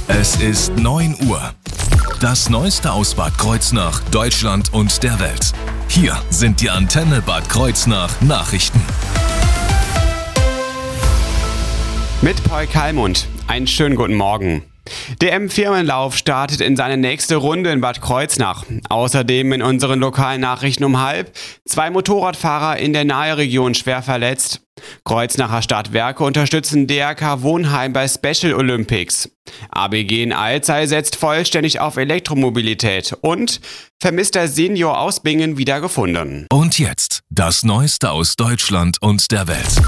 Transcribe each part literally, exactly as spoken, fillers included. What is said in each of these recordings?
Es ist neun Uhr. Das Neueste aus Bad Kreuznach, Deutschland und der Welt. Hier sind die Antenne Bad Kreuznach Nachrichten. Mit Paul Kalmund. Einen schönen guten Morgen. Der M-Firmenlauf startet in seine nächste Runde in Bad Kreuznach. Außerdem in unseren lokalen Nachrichten um halb zwei Motorradfahrer in der Naheregion schwer verletzt. Kreuznacher Stadtwerke unterstützen D R K Wohnheim bei Special Olympics. A B G in Alzey setzt vollständig auf Elektromobilität und vermisster Senior aus Bingen wiedergefunden. Und jetzt das Neueste aus Deutschland und der Welt.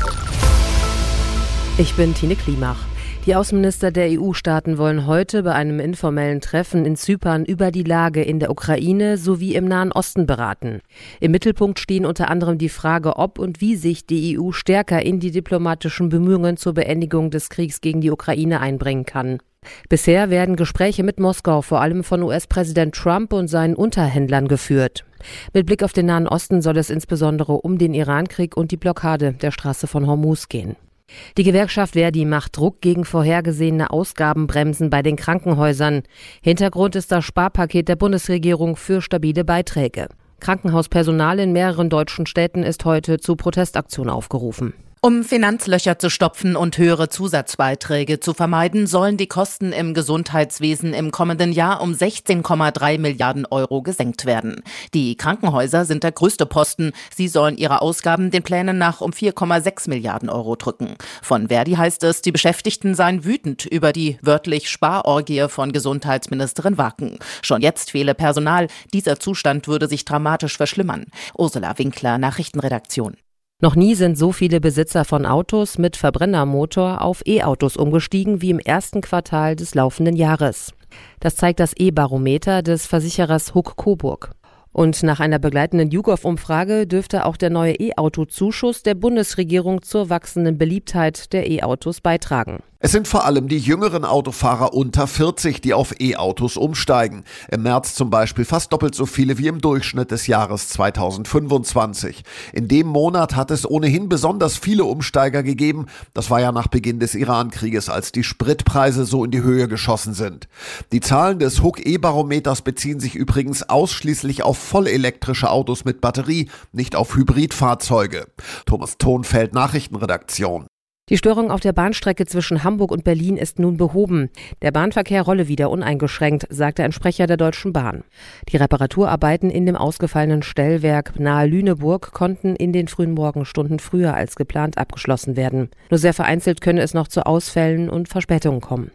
Ich bin Tine Klimach. Die Außenminister der E U-Staaten wollen heute bei einem informellen Treffen in Zypern über die Lage in der Ukraine sowie im Nahen Osten beraten. Im Mittelpunkt stehen unter anderem die Frage, ob und wie sich die E U stärker in die diplomatischen Bemühungen zur Beendigung des Kriegs gegen die Ukraine einbringen kann. Bisher werden Gespräche mit Moskau vor allem von U S-Präsident Trump und seinen Unterhändlern geführt. Mit Blick auf den Nahen Osten soll es insbesondere um den Irankrieg und die Blockade der Straße von Hormuz gehen. Die Gewerkschaft Verdi macht Druck gegen vorhergesehene Ausgabenbremsen bei den Krankenhäusern. Hintergrund ist das Sparpaket der Bundesregierung für stabile Beiträge. Krankenhauspersonal in mehreren deutschen Städten ist heute zu Protestaktionen aufgerufen. Um Finanzlöcher zu stopfen und höhere Zusatzbeiträge zu vermeiden, sollen die Kosten im Gesundheitswesen im kommenden Jahr um sechzehn Komma drei Milliarden Euro gesenkt werden. Die Krankenhäuser sind der größte Posten. Sie sollen ihre Ausgaben den Plänen nach um vier Komma sechs Milliarden Euro drücken. Von Verdi heißt es, die Beschäftigten seien wütend über die wörtlich Sparorgie von Gesundheitsministerin Wacken. Schon jetzt fehle Personal. Dieser Zustand würde sich dramatisch verschlimmern. Ursula Winkler, Nachrichtenredaktion. Noch nie sind so viele Besitzer von Autos mit Verbrennermotor auf E-Autos umgestiegen wie im ersten Quartal des laufenden Jahres. Das zeigt das E-Barometer des Versicherers Huck Coburg. Und nach einer begleitenden YouGov-Umfrage dürfte auch der neue E-Auto-Zuschuss der Bundesregierung zur wachsenden Beliebtheit der E-Autos beitragen. Es sind vor allem die jüngeren Autofahrer unter vierzig, die auf E-Autos umsteigen. Im März zum Beispiel fast doppelt so viele wie im Durchschnitt des Jahres zweitausendfünfundzwanzig. In dem Monat hat es ohnehin besonders viele Umsteiger gegeben. Das war ja nach Beginn des Iran-Krieges, als die Spritpreise so in die Höhe geschossen sind. Die Zahlen des Huck E-Barometers beziehen sich übrigens ausschließlich auf vollelektrische Autos mit Batterie, nicht auf Hybridfahrzeuge. Thomas Thonfeld, Nachrichtenredaktion. Die Störung auf der Bahnstrecke zwischen Hamburg und Berlin ist nun behoben. Der Bahnverkehr rolle wieder uneingeschränkt, sagte ein Sprecher der Deutschen Bahn. Die Reparaturarbeiten in dem ausgefallenen Stellwerk nahe Lüneburg konnten in den frühen Morgenstunden früher als geplant abgeschlossen werden. Nur sehr vereinzelt könne es noch zu Ausfällen und Verspätungen kommen.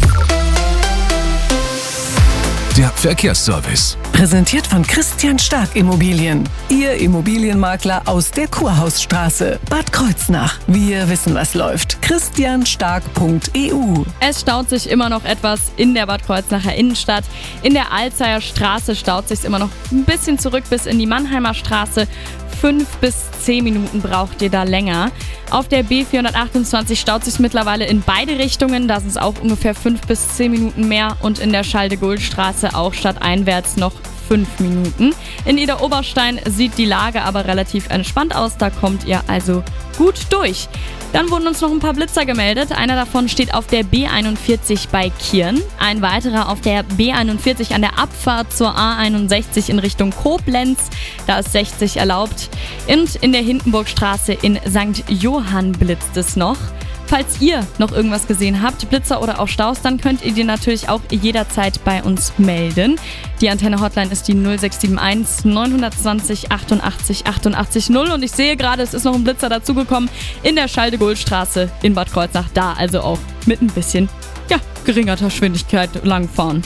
Der Verkehrsservice. Präsentiert von Christian Stark Immobilien. Ihr Immobilienmakler aus der Kurhausstraße. Bad Kreuznach. Wir wissen, was läuft. christian stark punkt e u. Es staut sich immer noch etwas in der Bad Kreuznacher Innenstadt. In der Alzeyer Straße staut sich immer noch ein bisschen zurück bis in die Mannheimer Straße. Fünf bis zehn Minuten braucht ihr da länger. Auf der B vierhundertachtundzwanzig staut sich mittlerweile in beide Richtungen. Da sind es auch ungefähr fünf bis zehn Minuten mehr. Und in der Schalde-Guldt-Straße auch stadteinwärts noch fünf Minuten. In Idar-Oberstein sieht die Lage aber relativ entspannt aus. Da kommt ihr also gut durch. Dann wurden uns noch ein paar Blitzer gemeldet. Einer davon steht auf der B einundvierzig bei Kirn. Ein weiterer auf der B einundvierzig an der Abfahrt zur A einundsechzig in Richtung Koblenz. Da ist sechzig erlaubt. Und in der Hindenburgstraße in Sankt Johann blitzt es noch. Falls ihr noch irgendwas gesehen habt, Blitzer oder auch Staus, dann könnt ihr die natürlich auch jederzeit bei uns melden. Die Antenne-Hotline ist die null sechs sieben eins neun zwei null achtundachtzig achtundachtzig null und ich sehe gerade, es ist noch ein Blitzer dazugekommen in der Schalde-Guldt-Straße in Bad Kreuznach. Da also auch mit ein bisschen, ja, geringer Geschwindigkeit langfahren.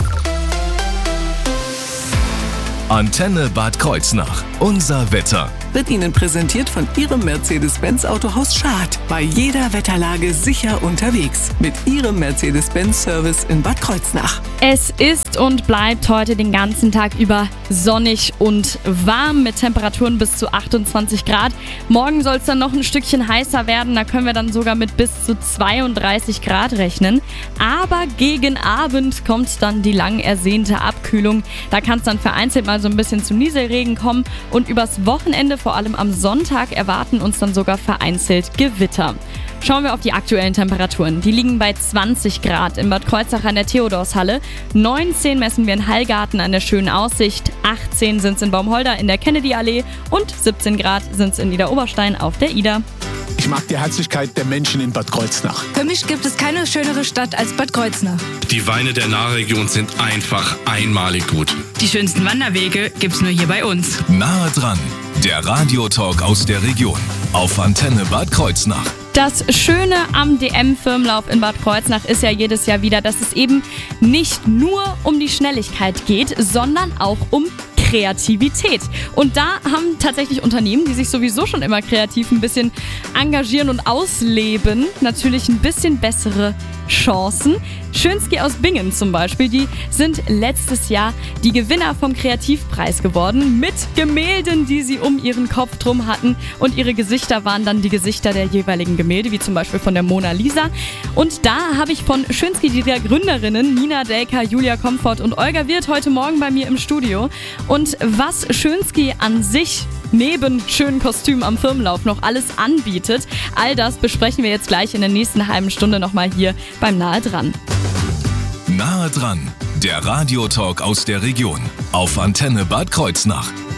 Antenne Bad Kreuznach. Unser Wetter. Wird Ihnen präsentiert von Ihrem Mercedes-Benz Autohaus Schad. Bei jeder Wetterlage sicher unterwegs. Mit Ihrem Mercedes-Benz-Service in Bad Kreuznach. Es ist und bleibt heute den ganzen Tag über sonnig und warm mit Temperaturen bis zu achtundzwanzig Grad. Morgen soll es dann noch ein Stückchen heißer werden. Da können wir dann sogar mit bis zu zweiunddreißig Grad rechnen. Aber gegen Abend kommt dann die lang ersehnte Abkühlung. Da kann es dann vereinzelt mal so ein bisschen zu Nieselregen kommen und übers Wochenende, vor allem am Sonntag, erwarten uns dann sogar vereinzelt Gewitter. Schauen wir auf die aktuellen Temperaturen. Die liegen bei zwanzig Grad in Bad Kreuznach an der Theodorshalle, neunzehn messen wir in Hallgarten an der Schönen Aussicht, achtzehn sind es in Baumholder in der Kennedy-Allee und siebzehn Grad sind es in Idar-Oberstein auf der Ida. Ich mag die Herzlichkeit der Menschen in Bad Kreuznach. Für mich gibt es keine schönere Stadt als Bad Kreuznach. Die Weine der Nahregion sind einfach einmalig gut. Die schönsten Wanderwege gibt's nur hier bei uns. Nahe dran, der Radiotalk aus der Region auf Antenne Bad Kreuznach. Das Schöne am D M-Firmenlauf in Bad Kreuznach ist ja jedes Jahr wieder, dass es eben nicht nur um die Schnelligkeit geht, sondern auch um Kreativität. Und da haben tatsächlich Unternehmen, die sich sowieso schon immer kreativ ein bisschen engagieren und ausleben, natürlich ein bisschen bessere Chancen. Schönski aus Bingen zum Beispiel, die sind letztes Jahr die Gewinner vom Kreativpreis geworden mit Gemälden, die sie um ihren Kopf drum hatten, und ihre Gesichter waren dann die Gesichter der jeweiligen Gemälde, wie zum Beispiel von der Mona Lisa. Und da habe ich von Schönski die drei Gründerinnen, Nina Delker, Julia Komfort und Olga Wirth, heute Morgen bei mir im Studio. Und was Schönski an sich neben schönen Kostümen am Firmenlauf noch alles anbietet, all das besprechen wir jetzt gleich in der nächsten halben Stunde nochmal hier beim Nahe dran. Nahe dran, der Radiotalk aus der Region auf Antenne Bad Kreuznach.